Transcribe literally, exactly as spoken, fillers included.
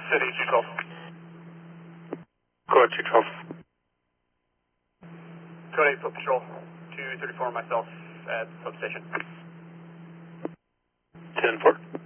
City two twelve. Code two twelve. Code eight, Foot Patrol. two thirty-four, myself at substation. ten four.